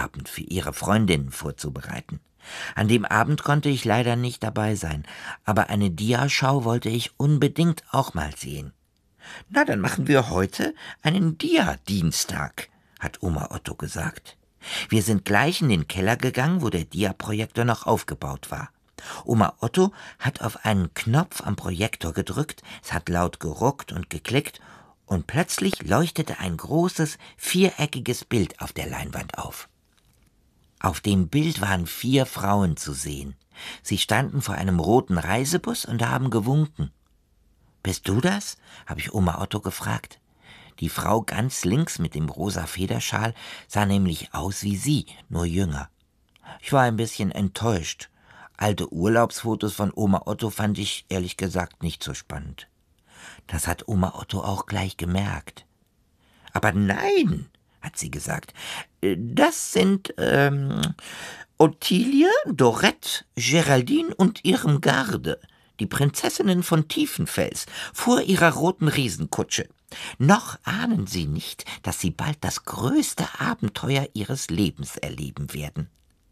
Diaabend für ihre Freundinnen vorzubereiten. An dem Abend konnte ich leider nicht dabei sein, aber eine Diaschau wollte ich unbedingt auch mal sehen. »Na, dann machen wir heute einen Dia-Dienstag«, hat Oma Otto gesagt. Wir sind gleich in den Keller gegangen, wo der Dia-Projektor noch aufgebaut war. Oma Otto hat auf einen Knopf am Projektor gedrückt, es hat laut geruckt und geklickt und plötzlich leuchtete ein großes, viereckiges Bild auf der Leinwand auf. Auf dem Bild waren 4 Frauen zu sehen. Sie standen vor einem roten Reisebus und haben gewunken. »Bist du das?« habe ich Oma Otto gefragt. Die Frau ganz links mit dem rosa Federschal sah nämlich aus wie sie, nur jünger. Ich war ein bisschen enttäuscht. Alte Urlaubsfotos von Oma Otto fand ich ehrlich gesagt nicht so spannend. Das hat Oma Otto auch gleich gemerkt. »Aber nein«, hat sie gesagt, »das sind Ottilie, Dorette, Geraldine und Irmgarde, die Prinzessinnen von Tiefenfels, vor ihrer roten Riesenkutsche. Noch ahnen sie nicht, dass sie bald das größte Abenteuer ihres Lebens erleben werden.«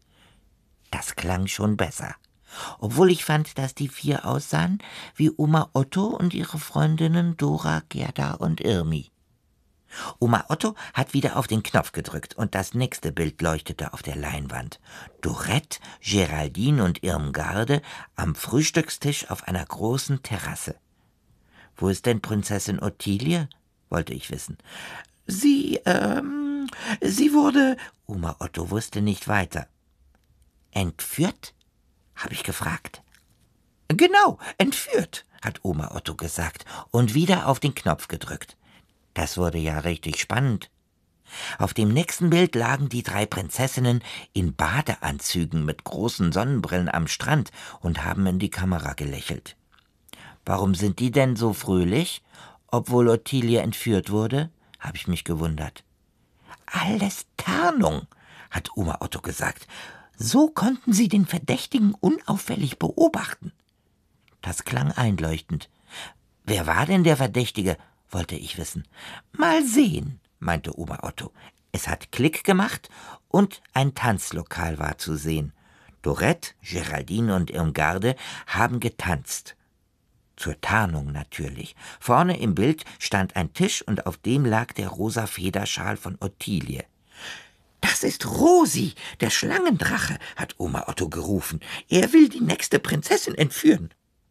Das klang schon besser, obwohl ich fand, dass die 4 aussahen wie Oma Otto und ihre Freundinnen Dora, Gerda und Irmi. Oma Otto hat wieder auf den Knopf gedrückt und das nächste Bild leuchtete auf der Leinwand. Dorette, Geraldine und Irmgarde am Frühstückstisch auf einer großen Terrasse. »Wo ist denn Prinzessin Ottilie?« wollte ich wissen. Sie wurde...« Oma Otto wusste nicht weiter. »Entführt?« habe ich gefragt. »Genau, entführt«, hat Oma Otto gesagt und wieder auf den Knopf gedrückt. Das wurde ja richtig spannend. Auf dem nächsten Bild lagen die 3 Prinzessinnen in Badeanzügen mit großen Sonnenbrillen am Strand und haben in die Kamera gelächelt. Warum sind die denn so fröhlich, obwohl Ottilie entführt wurde, habe ich mich gewundert. Alles Tarnung, hat Oma Otto gesagt. So konnten sie den Verdächtigen unauffällig beobachten. Das klang einleuchtend. Wer war denn der Verdächtige, wollte ich wissen. Mal sehen, meinte Oma Otto. Es hat Klick gemacht und ein Tanzlokal war zu sehen. Dorette, Geraldine und Irmgarde haben getanzt. Zur Tarnung natürlich. Vorne im Bild stand ein Tisch und auf dem lag der rosa Federschal von Ottilie. »Das ist Rosi, der Schlangendrache«, hat Oma Otto gerufen. »Er will die nächste Prinzessin entführen.«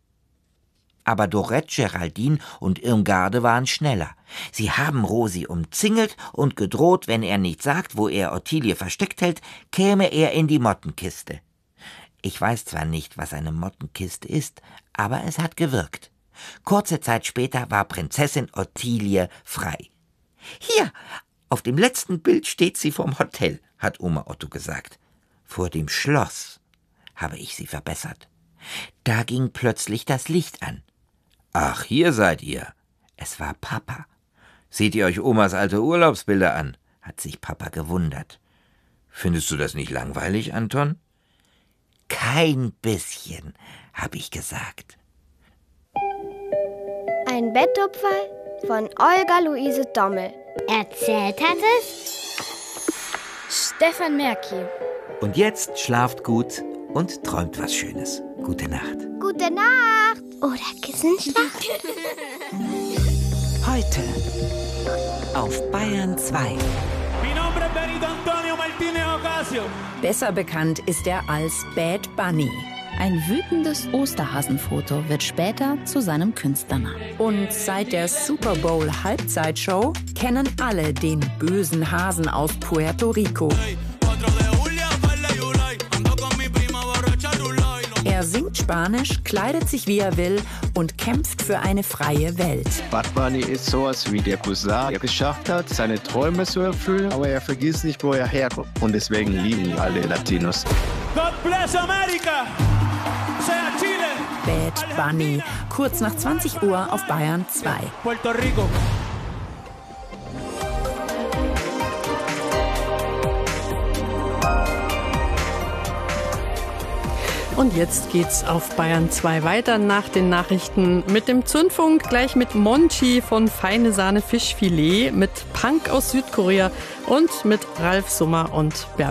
Aber Dorette, Geraldine und Irmgarde waren schneller. Sie haben Rosi umzingelt und gedroht, wenn er nicht sagt, wo er Ottilie versteckt hält, käme er in die Mottenkiste. Ich weiß zwar nicht, was eine Mottenkiste ist, aber es hat gewirkt. Kurze Zeit später war Prinzessin Ottilie frei. »Hier, auf dem letzten Bild steht sie vorm Hotel«, hat Oma Otto gesagt. »Vor dem Schloss«, habe ich sie verbessert. Da ging plötzlich das Licht an. »Ach, hier seid ihr.« Es war Papa. »Seht ihr euch Omas alte Urlaubsbilder an?«, hat sich Papa gewundert. »Findest du das nicht langweilig, Anton?« »Kein bisschen«, habe ich gesagt. Ein Bettopferl von Olga Luise Dommel. Erzählt hat es Stefan Merki. Und jetzt schlaft gut und träumt was Schönes. Gute Nacht. Gute Nacht. Oder Kissenschlag. Heute auf Bayern 2. Besser bekannt ist er als Bad Bunny. Ein wütendes Osterhasenfoto wird später zu seinem Künstlernamen. Und seit der Super Bowl Halbzeitshow kennen alle den bösen Hasen aus Puerto Rico. Er singt Spanisch, kleidet sich wie er will und kämpft für eine freie Welt. Bad Bunny ist sowas wie der Cousin, der geschafft hat, seine Träume zu erfüllen, aber er vergisst nicht, wo er herkommt. Und deswegen lieben ihn alle Latinos. God bless America! Sea Chile! Bad Bunny, kurz nach 20 Uhr auf Bayern 2. Puerto Rico. Und jetzt geht's auf Bayern 2 weiter nach den Nachrichten mit dem Zündfunk, gleich mit Monchi von Feine Sahne Fischfilet, mit Punk aus Südkorea und mit Ralf Summer und Bert